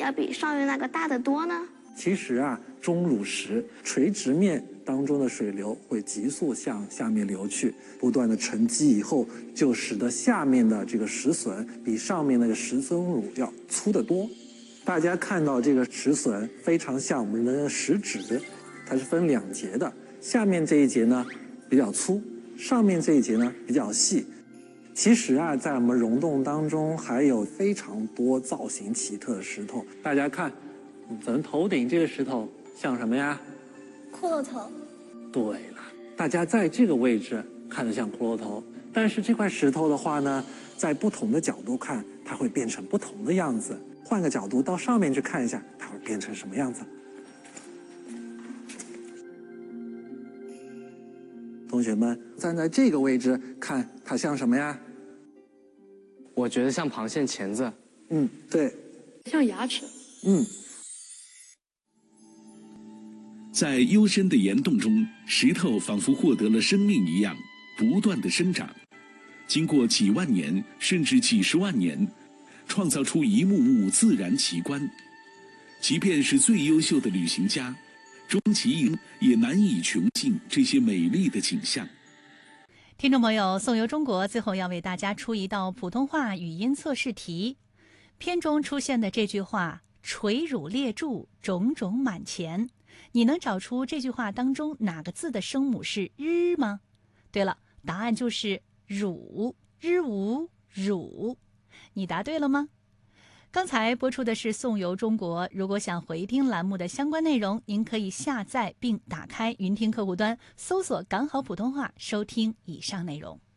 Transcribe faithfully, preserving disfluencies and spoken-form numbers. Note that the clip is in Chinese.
的比上面那个大得多呢？ 其实啊，钟乳石垂直面当中的水流会急速向下面流去，不断的沉积以后，就使得下面的这个石笋比上面那个石钟乳要粗得多。大家看到这个石笋非常像我们的食指，它是分两节的，下面这一节呢比较粗，上面这一节呢比较细。其实啊，在我们溶洞当中还有非常多造型奇特的石头，大家看。咱们头顶这个石头像什么呀？ 骷髅头。 对了，大家在这个位置看着像骷髅头，但是这块石头的话呢，在不同的角度看，它会变成不同的样子。换个角度到上面去看一下，它会变成什么样子？同学们站在这个位置看，它像什么呀？ 我觉得像螃蟹钳子。 嗯，对。 像牙齿。 嗯。 在幽深的岩洞中，石头仿佛获得了生命一样，不断的生长。经过几万年甚至几十万年，创造出一幕幕自然奇观。即便是最优秀的旅行家，终其也难以穷尽这些美丽的景象。 听众朋友，宋游中国最后要为大家出一道普通话语音测试题。片中出现的这句话“垂乳列柱，种种满前”，你能找出这句话当中哪个字的声母是日吗？对了，答案就是乳，日无乳。你答对了吗？刚才播出的是宋游中国，如果想回听栏目的相关内容，您可以下载并打开云听客户端，搜索港好普通话，收听以上内容。